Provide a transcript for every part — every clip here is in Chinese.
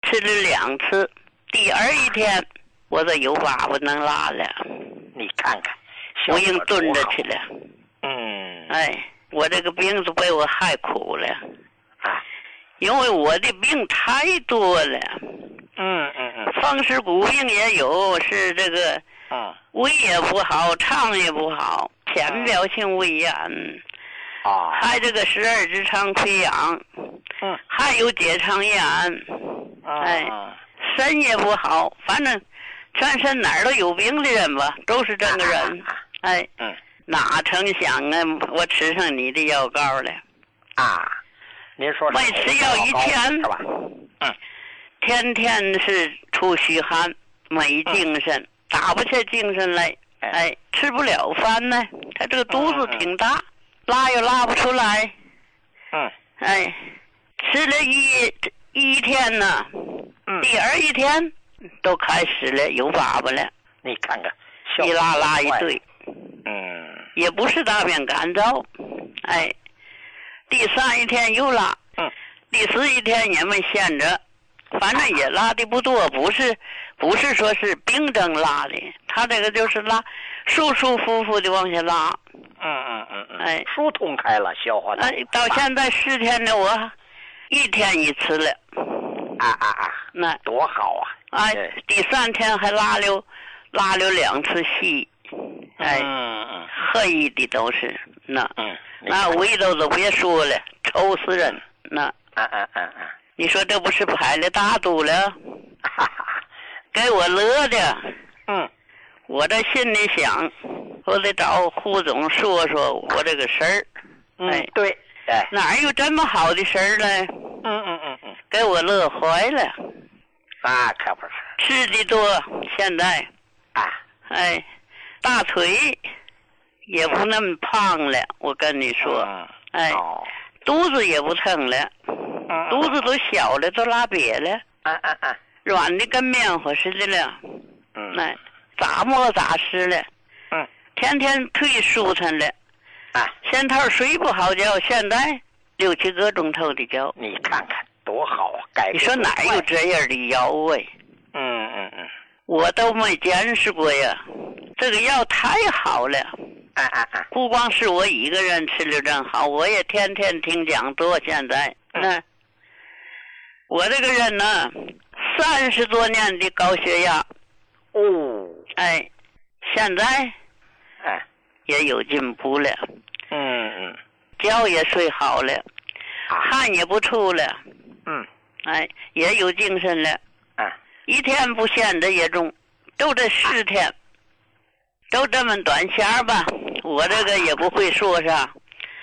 吃了2次，第二一天我这有粑粑能拉了。 你看看， 我已经蹲着去了。我这个病都被我害苦了啊， 因为我的病太多了。风湿骨病也有，是这个胃也不好，肠也不好，浅表性胃炎还这个12指肠溃疡还有结肠炎肾也不好，反正全身哪儿都有病的人吧，都是这个人哪成想啊，我吃上你的药膏了您说没吃药一天是吧？ 天天是出虚汗，没精神，打不下精神来，吃不了饭呢，他这个肚子挺大，拉又拉不出来，吃了一天呢，第二一天都开始了有粑粑了， 你看看， 一拉一堆，也不是大便干燥，第3一天又拉，第4一天也没闲着。反正也拉的不多，不是说是病症拉的，他这个就是拉，舒舒服服的往下拉， 疏通开了，消化到现在10天了，我1天1次了， 那多好啊！ 第3天还拉了2次稀，黑的都是那味道都别说了，臭死人那。你说这不是排了大肚了？给我乐的。我这心里想，我得找胡总说说我这个事儿。 对， 哪有这么好的事儿呢？给我乐坏了。 那可不是。 吃的多，现在大腿也不那么胖了，我跟你说，肚子也不疼了。肚子都小了，都拉瘪了，软的跟棉花似的了，咋摸咋湿了，天天腿舒坦了，先头睡不好觉，现在6、7个钟头的觉， 你看看多好啊！ 你说哪有这样的药我都没见识过呀，这个药太好了，不光是我一个人吃了真好，我也天天听讲座，现在我这个人呢，30多年的高血压，现在也有进步了，觉也睡好了，汗也不出了，也有精神了，一天不闲着也中，就这10天，就这么短线吧，我这个也不会说啥，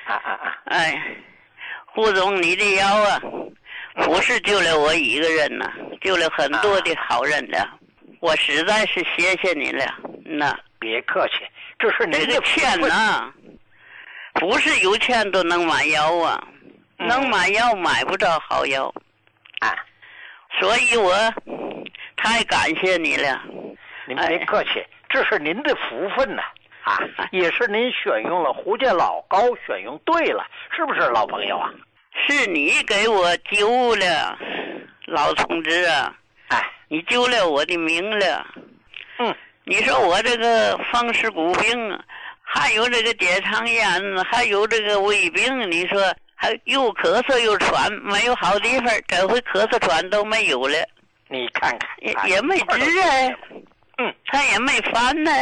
胡总你的药啊。不是救了我一个人呐，救了很多的好人了，我实在是谢谢你了。 别客气，这是这个钱呐，不是有钱都能买药啊，能买药买不着好药所以我太感谢你了。 您别客气，这是您的福分呐也是您选用了胡家老膏，选用对了，是不是老朋友啊？ 是你给我救了，老同志啊！你救了我的命了。你说我这个风湿骨病，还有这个结肠炎，还有这个胃病，你说还又咳嗽又喘，没有好地方，这回咳嗽喘都没有了。 你看看， 也没治他也没烦呢。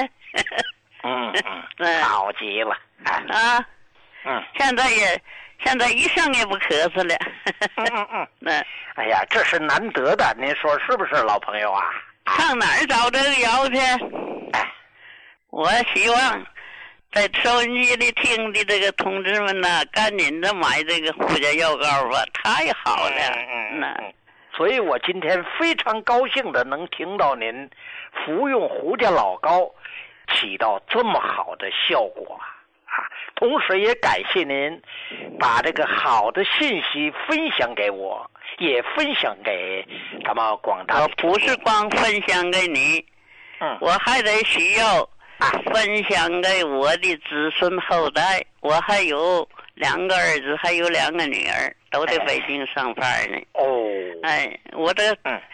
好极了现在一声也不咳嗽了。 哎呀，这是难得的，您说是不是，老朋友啊？ 上哪儿找这个药去？我希望在收音机里听的这个同志们呢，赶紧的买这个胡家药膏吧，太好了。 所以我今天非常高兴的能听到您服用胡家老膏起到这么好的效果同时也感谢您把这个好的信息分享给我，也分享给咱们广大。 我不是光分享给你，我还得需要分享给我的子孙后代。我还有2个儿子，还有2个女儿，都在北京上班呢。 我这